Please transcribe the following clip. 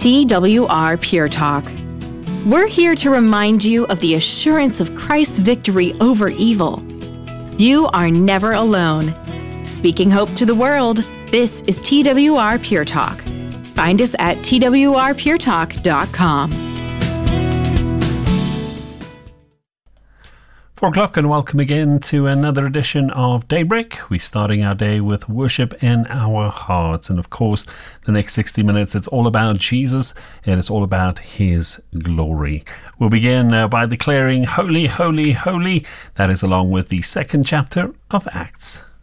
TWR Pure Talk. We're here to remind you of the assurance of Christ's victory over evil. You are never alone. Speaking hope to the world, this is TWR Pure Talk. Find us at twrpuretalk.com. 4 o'clock and welcome again to another edition of Daybreak. We're starting our day with worship in our hearts. And of course, the next 60 minutes, it's all about Jesus and it's all about His glory. We'll begin by declaring, Holy, Holy, Holy. That is along with the second chapter of Acts.